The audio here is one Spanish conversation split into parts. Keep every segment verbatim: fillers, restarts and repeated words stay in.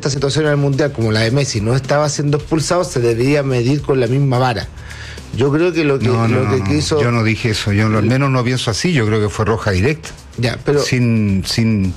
esta situación en el Mundial, como la de Messi, no estaba siendo expulsado, se debería medir con la misma vara. Yo creo que lo que, no, no, lo que no, quiso... Yo no dije eso, yo al menos no pienso así, yo creo que fue roja directa. Ya, pero... Sin... sin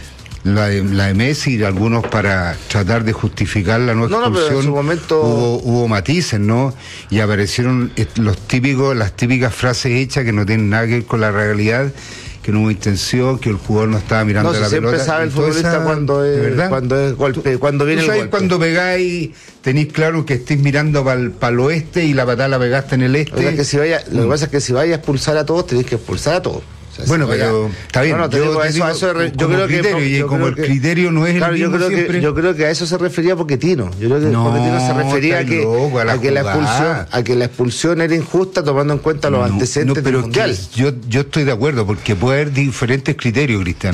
La de, la de Messi y algunos para tratar de justificar la no expulsión. No, no, pero en su momento... hubo, hubo matices, ¿no? Y aparecieron los típicos, las típicas frases hechas que no tienen nada que ver con la realidad, que no hubo intención, que el jugador no estaba mirando no, si la siempre pelota. Sabe el futbolista esa, cuando es, cuando es golpe, cuando viene ¿Tú el sabes golpe? Cuando pegáis, tenéis claro que estéis mirando para el, el oeste y la patada la pegaste en el este. O sea, que si vaya, lo que pasa es que si vaya a expulsar a todos, tenéis que expulsar a todos. O sea, bueno, si pero vaya... está bien. No, no, te yo, digo, te eso, digo, eso re... yo como creo criterio, que, y yo como creo el que... criterio no es claro, el yo mismo creo siempre. que yo creo que a eso se refería Pochettino. Yo creo que no, Pochettino se refería a que, loco, a, la a que la expulsión, a que la expulsión era injusta tomando en cuenta los no, antecedentes no, pero del Mundial. Yo, yo estoy de acuerdo, porque puede haber diferentes criterios, Cristian,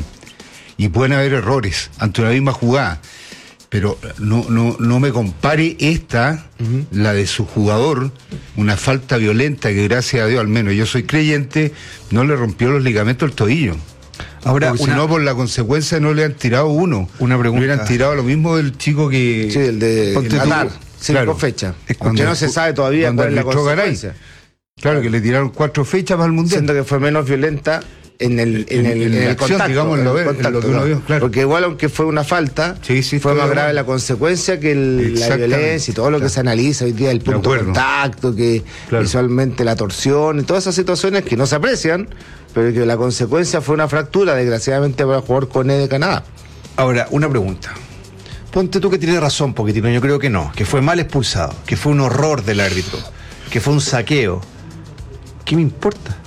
y pueden haber errores ante una misma jugada. Pero no, no, no me compare esta, uh-huh. la de su jugador, una falta violenta que gracias a Dios, al menos yo soy creyente, no le rompió los ligamentos del tobillo. Ahora, una, si no, por la consecuencia no le han tirado uno. Una pregunta. Le hubieran tirado lo mismo del chico que... Sí, el de Qatar, cinco claro, fechas. Que no se sabe todavía cuál es la consecuencia. Claro, que le tiraron cuatro fechas para el Mundial. Siendo que fue menos violenta en el, en el, en el, el contacto, digamos, en lo, el contacto, en lo que uno vio, claro. Porque igual aunque fue una falta, sí, sí, fue más grave la consecuencia que el, la violencia y todo lo que claro. se analiza hoy día, el punto de contacto, que claro. visualmente la torsión y todas esas situaciones que no se aprecian, pero que la consecuencia fue una fractura, desgraciadamente, para el jugador Koné de Canadá. Ahora, una pregunta. Ponte tú que tienes razón, Pochettino, yo creo que no, que fue mal expulsado, que fue un horror del árbitro, que fue un saqueo. ¿Qué me importa?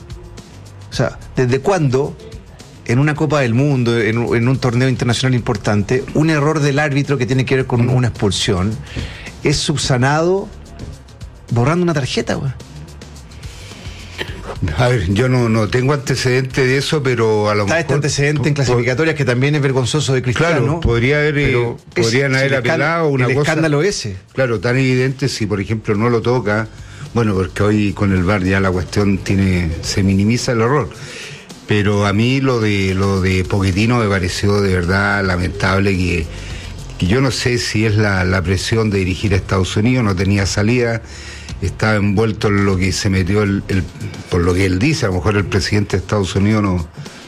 O sea, ¿desde cuándo en una Copa del Mundo, en un, en un torneo internacional importante, un error del árbitro que tiene que ver con una expulsión es subsanado borrando una tarjeta, güey? A ver, yo no, no tengo antecedente de eso, pero a lo Está mejor... este antecedente en clasificatorias que también es vergonzoso de Cristiano. Claro, podría haber, pero podrían es, haber apelado una el cosa... El escándalo ese. Claro, tan evidente, si por ejemplo no lo toca... Bueno, porque hoy con el V A R ya la cuestión tiene, se minimiza el error. Pero a mí lo de lo de Pochettino me pareció de verdad lamentable, que, que yo no sé si es la, la presión de dirigir a Estados Unidos, no tenía salida, estaba envuelto en lo que se metió, el, el, por lo que él dice, a lo mejor el presidente de Estados Unidos no...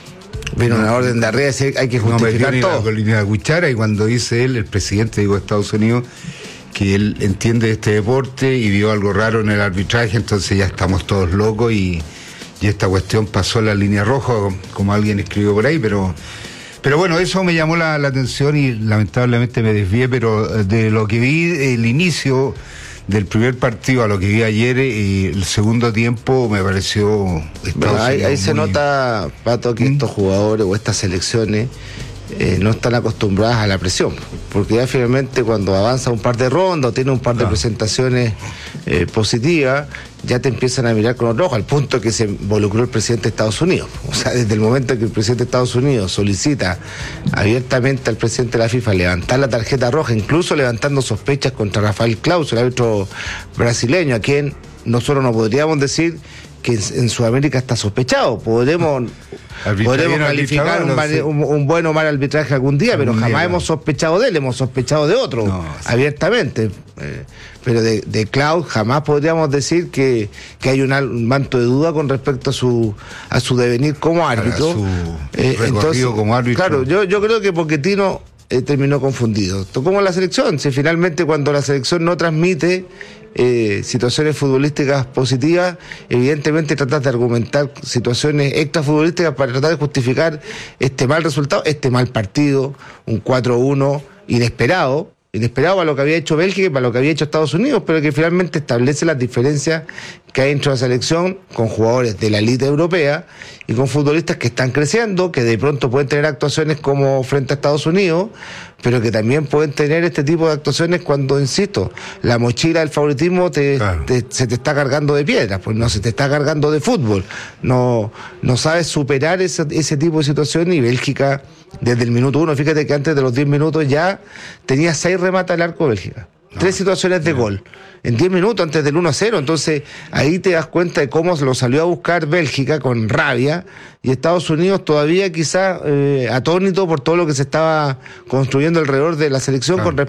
Vino una orden de arriba, hay que justificar no todo. Ni la, la cuchara, y cuando dice él, el presidente digo, de Estados Unidos, que él entiende este deporte y vio algo raro en el arbitraje, entonces ya estamos todos locos y, y esta cuestión pasó la línea roja, como alguien escribió por ahí, pero pero bueno, eso me llamó la, la atención y lamentablemente me desvié, pero de lo que vi el inicio del primer partido a lo que vi ayer, y el segundo tiempo me pareció... Bueno, ahí, ahí se muy... nota, Pato, que ¿Mm? estos jugadores o estas selecciones Eh, no están acostumbradas a la presión, porque ya finalmente cuando avanza un par de rondas o tiene un par de ah. presentaciones eh, positivas, ya te empiezan a mirar con otro ojo, al punto que se involucró el presidente de Estados Unidos. O sea, desde el momento que el presidente de Estados Unidos solicita abiertamente al presidente de la FIFA levantar la tarjeta roja, incluso levantando sospechas contra Rafael Claus, el árbitro brasileño, a quien nosotros no podríamos decir que en Sudamérica está sospechado. Podremos, podremos calificar un, no un, un buen o mal arbitraje algún día, algún pero jamás día, hemos sospechado de él, hemos sospechado de otro, no, sí. abiertamente. Eh, pero de, de Klaus jamás podríamos decir que, que hay un, un manto de duda con respecto a su a su devenir como árbitro. Su eh, entonces, como árbitro. Claro, yo, yo creo que Pochettino eh, terminó confundido. Como la selección, si finalmente cuando la selección no transmite Eh, situaciones futbolísticas positivas, evidentemente tratas de argumentar situaciones extrafutbolísticas para tratar de justificar este mal resultado, este mal partido, un cuatro uno inesperado, inesperado para lo que había hecho Bélgica y para lo que había hecho Estados Unidos, pero que finalmente establece las diferencias que hay dentro de la selección con jugadores de la élite europea y con futbolistas que están creciendo, que de pronto pueden tener actuaciones como frente a Estados Unidos, pero que también pueden tener este tipo de actuaciones cuando, insisto, la mochila del favoritismo te, claro. te, se te está cargando de piedras, pues no se te está cargando de fútbol, no, no sabes superar ese, ese tipo de situación, y Bélgica desde el minuto uno, fíjate que antes de los diez minutos ya tenía seis remates al arco Bélgica. No, Tres situaciones de no. gol en diez minutos antes del uno a cero. Entonces ahí te das cuenta de cómo lo salió a buscar Bélgica con rabia, y Estados Unidos todavía quizás eh, atónito por todo lo que se estaba construyendo alrededor de la selección claro. con respecto